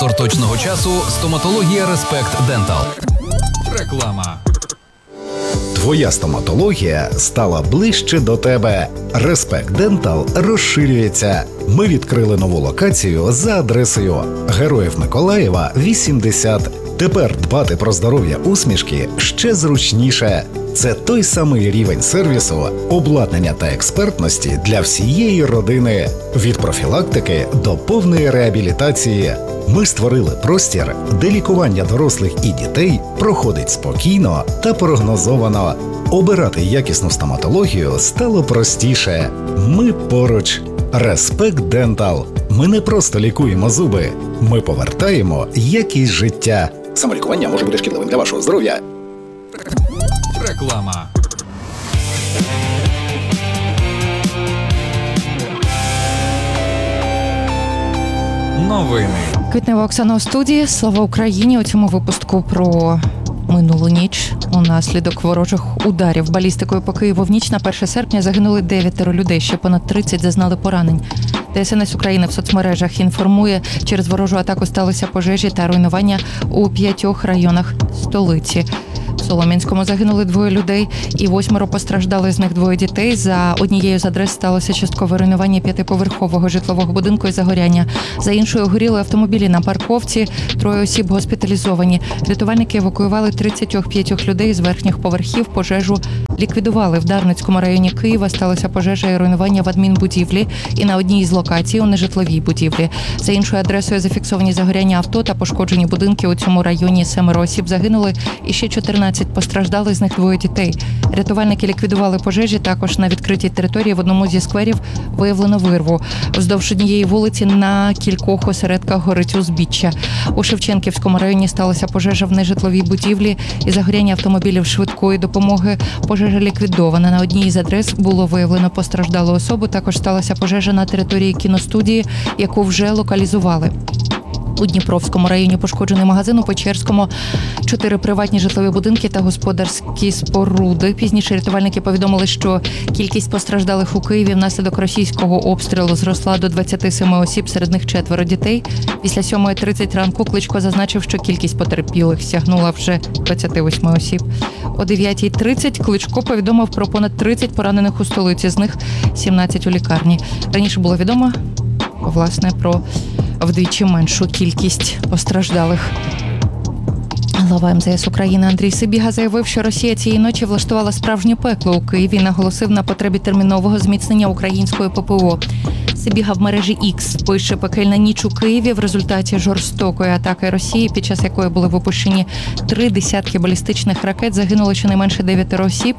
Спонсор точного часу – стоматологія Респект Дентал. Реклама. Твоя стоматологія стала ближче до тебе. Респект Дентал розширюється. Ми відкрили нову локацію за адресою Героїв Миколаєва, 80. Тепер дбати про здоров'я усмішки ще зручніше. Це той самий рівень сервісу, обладнання та експертності для всієї родини. Від профілактики до повної реабілітації. Ми створили простір, де лікування дорослих і дітей проходить спокійно та прогнозовано. Обирати якісну стоматологію стало простіше. Ми поруч. Респект Дентал. Ми не просто лікуємо зуби. Ми повертаємо якість життя. Самолікування може бути шкідливим для вашого здоров'я. Реклама. Новини. Квітнева Оксана у студії. Слава Україні! У цьому випуску про минулу ніч. Унаслідок ворожих ударів балістикою по Києву в ніч на 1 серпня загинули 9 людей, ще понад 30 зазнали поранень. ДСНС України в соцмережах інформує, через ворожу атаку сталися пожежі та руйнування у 5 районах столиці. В Солом'янському загинули 2 людей і 8 постраждали, з них 2 дітей. За однією з адрес сталося часткове руйнування 5-поверхового житлового будинку і загоряння. За іншою горіли автомобілі на парковці, 3 осіб госпіталізовані. Рятувальники евакуювали 35 людей з верхніх поверхів, пожежу ліквідували. В Дарницькому районі Києва сталося пожежа і руйнування в адмінбудівлі і на одній із локацій у нежитловій будівлі. За іншою адресою зафіксовані загоряння авто та пошкоджені будинки. У цьому районі 7 осіб загинули і ще 14 постраждали, з них 2 дітей. Рятувальники ліквідували пожежі. Також на відкритій території в одному зі скверів виявлено вирву. Вздовж однієї вулиці на кількох осередках горить узбіччя. У Шевченківському районі сталася пожежа в нежитловій будівлі і загоряння автомобілів швидкої допомоги. Пожежа ліквідована. На одній із адрес було виявлено постраждалу особу. Також сталася пожежа на території кіностудії, яку вже локалізували. У Дніпровському районі пошкоджений магазин, у Печерському 4 приватні житлові будинки та господарські споруди. Пізніше рятувальники повідомили, що кількість постраждалих у Києві внаслідок російського обстрілу зросла до 27 осіб, серед них 4 дітей. Після 7:30 ранку Кличко зазначив, що кількість потерпілих сягнула вже 28 осіб. О 9:30 Кличко повідомив про понад 30 поранених у столиці, з них 17 у лікарні. Раніше було відомо, власне, про вдвічі меншу кількість постраждалих. Глава МЗС України Андрій Сибіга заявив, що Росія цієї ночі влаштувала справжнє пекло у Києві і наголосив на потребі термінового зміцнення української ППО. Сибіга в мережі X пише: пекельна ніч у Києві в результаті жорстокої атаки Росії, під час якої були випущені 3 десятки балістичних ракет, загинуло щонайменше 9 осіб.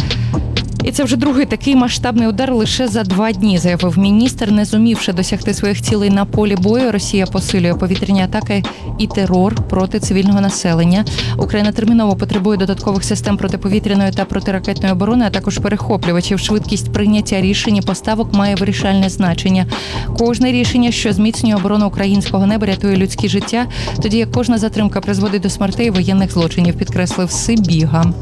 І це вже другий такий масштабний удар лише за 2 дні, заявив міністр. Не зумівши досягти своїх цілей на полі бою, Росія посилює повітряні атаки і терор проти цивільного населення. Україна терміново потребує додаткових систем протиповітряної та протиракетної оборони, а також перехоплювачів. Швидкість прийняття рішень і поставок має вирішальне значення. Кожне рішення, що зміцнює оборону українського неба, рятує людські життя, тоді як кожна затримка призводить до смертей і воєнних злочинів, підкреслив Сибіга.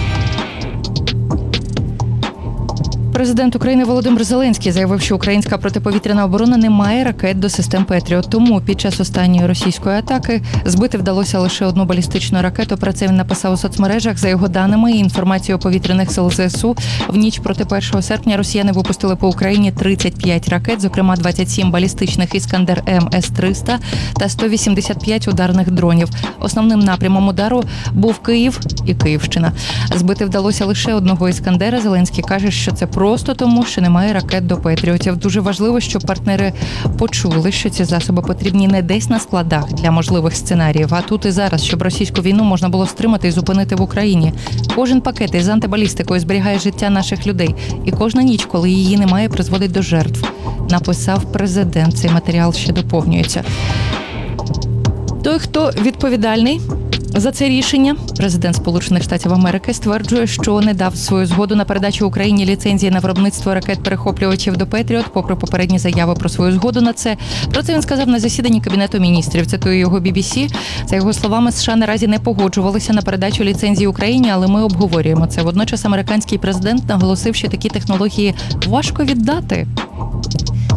Президент України Володимир Зеленський заявив, що українська протиповітряна оборона не має ракет до систем Петріот. Тому під час останньої російської атаки збити вдалося лише 1 балістичну ракету. Про це він написав у соцмережах. За його даними і інформацією повітряних сил ЗСУ, в ніч проти 1 серпня росіяни випустили по Україні 35 ракет, зокрема 27 балістичних «Іскандер-М» С-300 та 185 ударних дронів. Основним напрямом удару був Київ і Київщина. Збити вдалося лише 1 «Іскандера». Зеленський каже, що це просто тому, що немає ракет до Петріотів. Дуже важливо, щоб партнери почули, що ці засоби потрібні не десь на складах для можливих сценаріїв, а тут і зараз, щоб російську війну можна було стримати і зупинити в Україні. Кожен пакет із антибалістикою зберігає життя наших людей. І кожна ніч, коли її немає, призводить до жертв, написав президент. Цей матеріал ще доповнюється. Той, хто відповідальний за це рішення, президент Сполучених Штатів Америки стверджує, що не дав свою згоду на передачу Україні ліцензії на виробництво ракет-перехоплювачів до Петріот, попри попередні заяви про свою згоду на це. Про це він сказав на засіданні Кабінету міністрів. Цитую його BBC. За його словами, США наразі не погоджувалися на передачу ліцензії Україні, але ми обговорюємо це. Водночас американський президент наголосив, що такі технології важко віддати.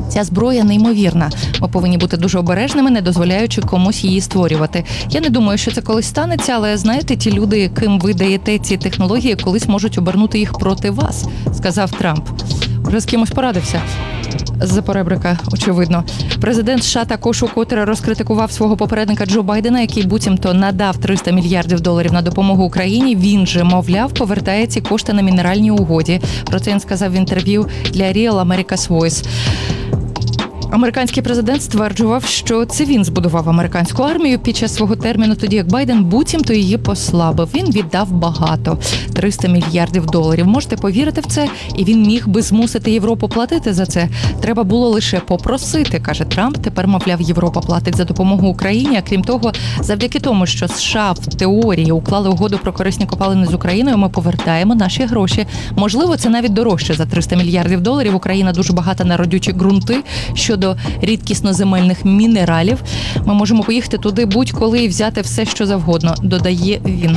Ця зброя неймовірна. Ми повинні бути дуже обережними, не дозволяючи комусь її створювати. Я не думаю, що це колись станеться, але знаєте, ті люди, яким ви даєте ці технології, колись можуть обернути їх проти вас, сказав Трамп. Вже з кимось порадився. З-за поребрика, очевидно. Президент США також укотре розкритикував свого попередника Джо Байдена, який буцімто надав $300 мільярдів на допомогу Україні. Він же, мовляв, повертає ці кошти на мінеральній угоді. Про це він сказав в інтерв'ю для Real America's Voice. Американський президент стверджував, що це він збудував американську армію під час свого терміну, тоді як Байден буцімто її послабив. Він віддав багато – $300 мільярдів. Можете повірити в це? І він міг би змусити Європу платити за це. Треба було лише попросити, каже Трамп. Тепер, мовляв, Європа платить за допомогу Україні. А крім того, завдяки тому, що США в теорії уклали угоду про корисні копалини з Україною, ми повертаємо наші гроші. Можливо, це навіть дорожче за $300 мільярдів. Україна дуже багата на родючі ґрунти, щодо рідкісноземельних мінералів. Ми можемо поїхати туди будь-коли і взяти все, що завгодно, додає він.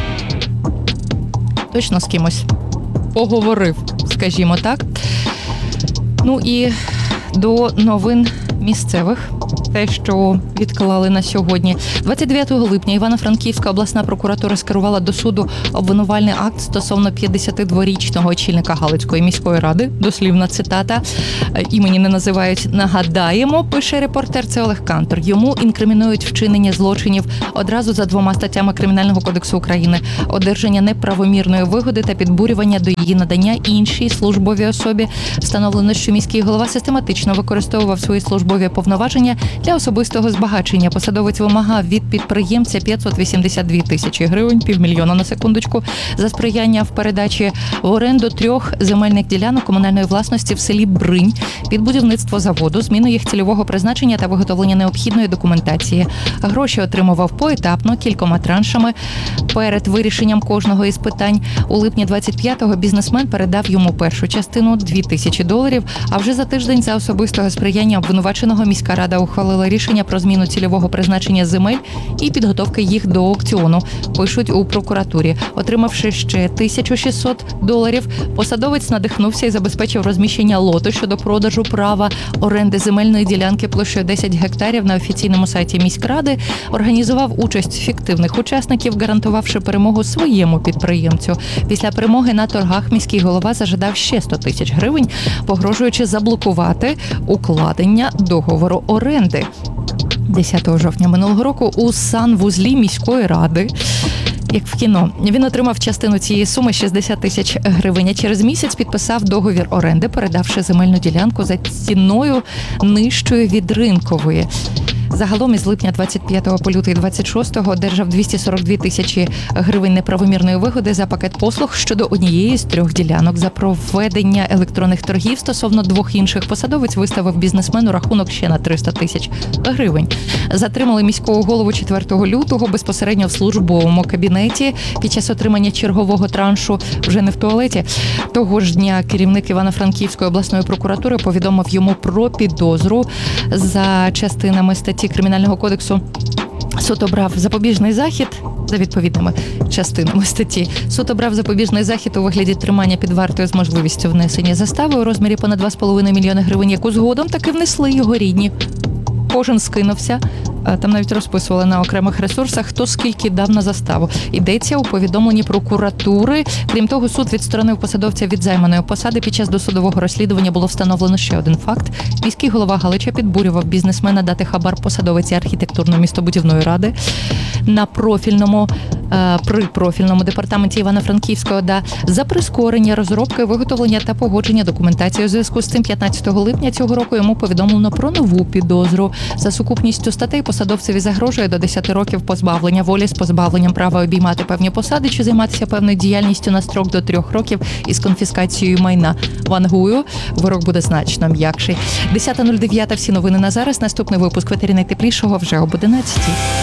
Точно з кимось поговорив, скажімо так. Ну і до новин місцевих. Те, що відклали на сьогодні. 29 липня Івано-Франківська обласна прокуратура скерувала до суду обвинувальний акт стосовно 52-річного очільника Галицької міської ради. Дослівна цитата. Імені не називають. Нагадаємо, пише репортер, це Олег Кантор. Йому інкримінують вчинення злочинів одразу за 2 статтями Кримінального кодексу України. Одержання неправомірної вигоди та підбурювання до її надання іншій службовій особі. Встановлено, що міський голова систематично використовував свої службові повноваження для особистого збагачення. Посадовець вимагав від підприємця 582 тисячі гривень, $500,000 на секундочку, за сприяння в передачі в оренду 3 земельних ділянок комунальної власності в селі Бринь під будівництво заводу, зміну їх цільового призначення та виготовлення необхідної документації. Гроші отримував поетапно, кількома траншами. Перед вирішенням кожного із питань у липні 25-го бізнесмен передав йому першу частину $2,000, а вже за тиждень за особистого сприяння обвинуваченого міська рада ухвалила рішення про зміну цільового призначення земель і підготовки їх до аукціону, пишуть у прокуратурі. Отримавши ще $1,600, посадовець надихнувся і забезпечив розміщення лоту щодо продажу права оренди земельної ділянки площею 10 гектарів на офіційному сайті міськради, організував участь фіктивних учасників, гарантувавши перемогу своєму підприємцю. Після перемоги на торгах міський голова зажадав ще 100 тисяч гривень, погрожуючи заблокувати укладення договору оренди. 10 жовтня минулого року у санвузлі міської ради, як в кіно, він отримав частину цієї суми 60 тисяч гривень. А через місяць підписав договір оренди, передавши земельну ділянку за ціною нижчою від ринкової. Загалом із липня 25 по лютий 26-го одержав 242 тисячі гривень неправомірної вигоди за пакет послуг щодо однієї з 3 ділянок. За проведення електронних торгів стосовно 2 інших посадовець виставив бізнесмену рахунок ще на 300 тисяч гривень. Затримали міського голову 4 лютого безпосередньо в службовому кабінеті під час отримання чергового траншу, вже не в туалеті. Того ж дня керівник Івано-Франківської обласної прокуратури повідомив йому про підозру за частинами статті Кримінального кодексу. Суд обрав запобіжний захід за відповідними частинами статті. Суд обрав запобіжний захід у вигляді тримання під вартою з можливістю внесення застави у розмірі понад 2,5 мільйони гривень, яку згодом таки внесли його рідні. Кожен скинувся. Там навіть розписували на окремих ресурсах, хто скільки дав на заставу. Йдеться у повідомленні прокуратури. Крім того, суд відсторонив посадовця від займаної посади. Під час досудового розслідування було встановлено ще один факт. Міський голова Галича підбурював бізнесмена дати хабар посадовиці архітектурно-містобудівної ради при профільному департаменті Івано-Франківської ОДА за прискорення розробки, виготовлення та погодження документації. У зв'язку з цим 15 липня цього року йому повідомлено про нову підозру. За сукупністю статей посадовцеві загрожує до 10 років позбавлення волі з позбавленням права обіймати певні посади чи займатися певною діяльністю на строк до 3 років із конфіскацією майна. Вангую, вирок буде значно м'якший. 10:09. Всі новини на зараз. Наступний випуск «Ветері найтеплішого» вже об 11.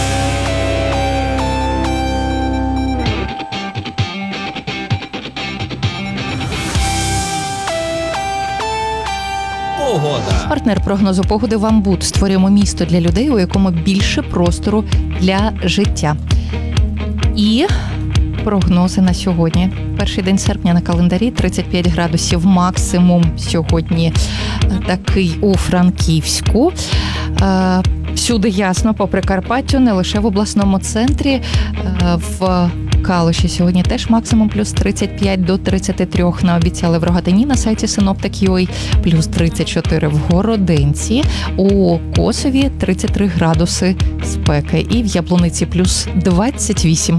Погода. Партнер прогнозу погоди «Вамбут». Створюємо місто для людей, у якому більше простору для життя. І прогнози на сьогодні. Перший день серпня на календарі 35 градусів максимум сьогодні. такий у Франківську. Всюди ясно, по Прикарпаттю, не лише в обласному центрі. В Калуші сьогодні теж максимум плюс 35 до 33 наобіцяли в Рогатині на сайті Synoptic.ua, плюс 34 в Городенці, у Косові 33 градуси спеки і в Яблуниці плюс 28.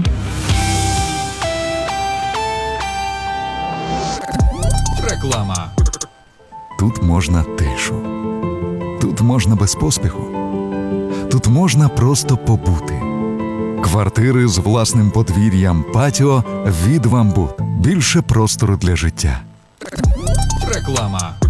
Реклама. Тут можна тишу. Тут можна без поспіху. Тут можна просто побути. Квартири з власним подвір'ям, патіо від «Вамбут». Більше простору для життя. Реклама.